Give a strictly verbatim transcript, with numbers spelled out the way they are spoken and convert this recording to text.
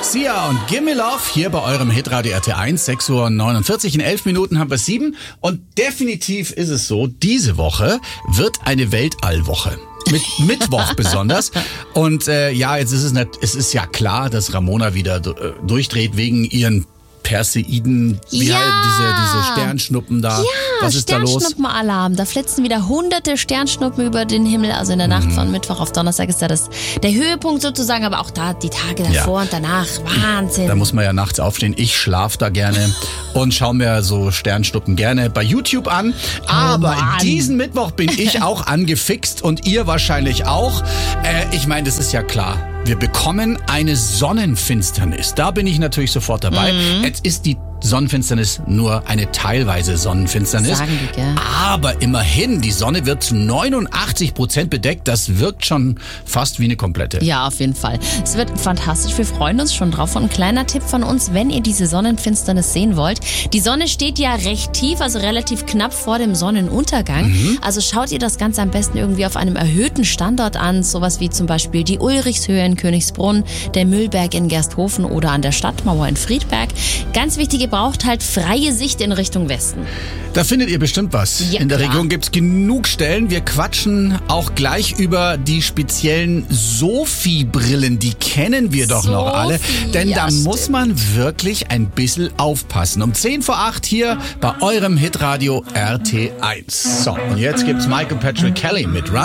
Sia und Gimme Love hier bei eurem Hitradio R T eins, sechs Uhr neunundvierzig. In elf Minuten haben wir sieben. Und definitiv ist es so, diese Woche wird eine Weltallwoche. Mit Mittwoch besonders. Und äh, ja, jetzt ist es nicht, es ist ja klar, dass Ramona wieder äh, durchdreht wegen ihren Perseiden, wie ja. halt diese, diese Sternschnuppen da. Ja, was ist da los? Sternschnuppenalarm. Da flitzen wieder hunderte Sternschnuppen über den Himmel. Also in der Nacht mhm. von Mittwoch auf Donnerstag ist da das, der Höhepunkt sozusagen. Aber auch da die Tage davor ja. und danach. Wahnsinn. Da muss man ja nachts aufstehen. Ich schlafe da gerne und schaue mir so Sternschnuppen gerne bei YouTube an. Aber oh diesen Mittwoch bin ich auch angefixt und ihr wahrscheinlich auch. Äh, ich meine, das ist ja klar. Wir bekommen eine Sonnenfinsternis. Da bin ich natürlich sofort dabei. Mhm. Jetzt ist die Sonnenfinsternis nur eine teilweise Sonnenfinsternis. Sagen die, gell? Aber immerhin, die Sonne wird zu neunundachtzig Prozent bedeckt. Das wirkt schon fast wie eine komplette. Ja, auf jeden Fall. Es wird fantastisch. Wir freuen uns schon drauf. Und ein kleiner Tipp von uns, wenn ihr diese Sonnenfinsternis sehen wollt. Die Sonne steht ja recht tief, also relativ knapp vor dem Sonnenuntergang. Mhm. Also schaut ihr das Ganze am besten irgendwie auf einem erhöhten Standort an. Sowas wie zum Beispiel die Ulrichshöhe in Königsbrunn, der Mühlberg in Gersthofen oder an der Stadtmauer in Friedberg. Ganz wichtig, ihr braucht halt freie Sicht in Richtung Westen. Da findet ihr bestimmt was. Ja, in der klar. Region gibt's genug Stellen. Wir quatschen auch gleich über die speziellen Sophie-Brillen. Die kennen wir doch Sophie, noch alle. Denn ja, da stimmt. muss man wirklich ein bisschen aufpassen. Um zehn vor acht hier bei eurem Hitradio R T eins. So, und jetzt gibt's Michael Patrick Kelly mit Run.